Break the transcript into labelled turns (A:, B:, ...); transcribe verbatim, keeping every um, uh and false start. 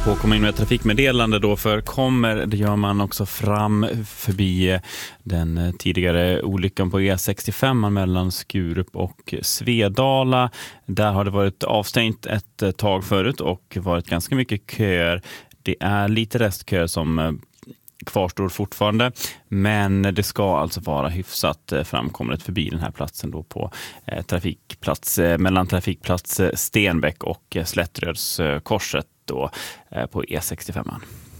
A: på att komma in med trafikmeddelande då, för kommer det gör man också fram förbi den tidigare olyckan på E sextiofem mellan Skurup och Svedala. Där har det varit avstängt ett tag förut och varit ganska mycket köer. Det är lite restköer som kvarstår fortfarande, men det ska alltså vara hyfsat framkomligt förbi den här platsen då på eh, trafikplats eh, mellan trafikplats Stenbäck och Slättröds korset då eh, på E sextiofem.